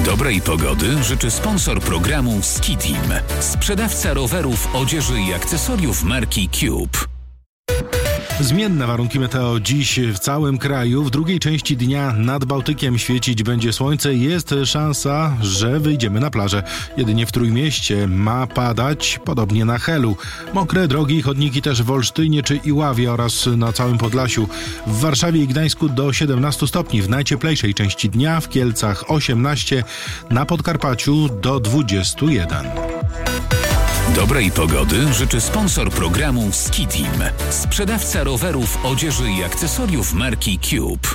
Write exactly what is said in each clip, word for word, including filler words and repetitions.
Dobrej pogody życzy sponsor programu Ski Team. Sprzedawca rowerów, odzieży i akcesoriów marki Cube. Zmienne warunki meteo dziś w całym kraju. W drugiej części dnia nad Bałtykiem świecić będzie słońce. Jest szansa, że wyjdziemy na plażę. Jedynie w Trójmieście ma padać, podobnie na Helu. Mokre drogi i chodniki też w Olsztynie czy Iławie oraz na całym Podlasiu. W Warszawie i Gdańsku do siedemnastu stopni w najcieplejszej części dnia. W Kielcach osiemnaście, na Podkarpaciu do dwudziestu jeden. Dobrej pogody życzy sponsor programu Ski Team. Sprzedawca rowerów, odzieży i akcesoriów marki Cube.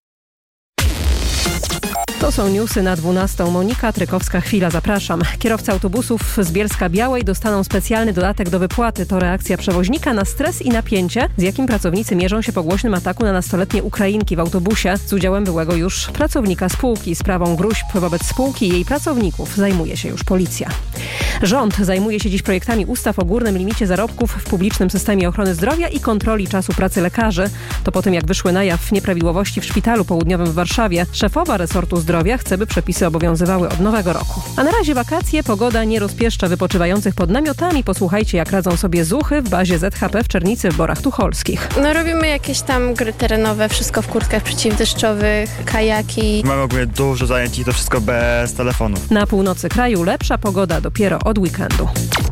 To są newsy na dwunastą. Monika Trykowska-Chwila, zapraszam. Kierowcy autobusów z Bielska-Białej dostaną specjalny dodatek do wypłaty. To reakcja przewoźnika na stres i napięcie, z jakim pracownicy mierzą się po głośnym ataku na nastoletnie Ukrainki w autobusie z udziałem byłego już pracownika spółki. Sprawą gróźb wobec spółki i jej pracowników zajmuje się już policja. Rząd zajmuje się dziś projektami ustaw o górnym limicie zarobków w publicznym systemie ochrony zdrowia i kontroli czasu pracy lekarzy. To po tym, jak wyszły na jaw nieprawidłowości w Szpitalu Południowym w Warszawie. Szefowa resortu zdrowia chce, by przepisy obowiązywały od nowego roku. A na razie wakacje, pogoda nie rozpieszcza wypoczywających pod namiotami. Posłuchajcie, jak radzą sobie zuchy w bazie Z H P w Czernicy w Borach Tucholskich. No robimy jakieś tam gry terenowe, wszystko w kurtkach przeciwdeszczowych, kajaki. Mamy ogólnie dużo zajęć i to wszystko bez telefonów. Na północy kraju lepsza pogoda dopiero od weekendu.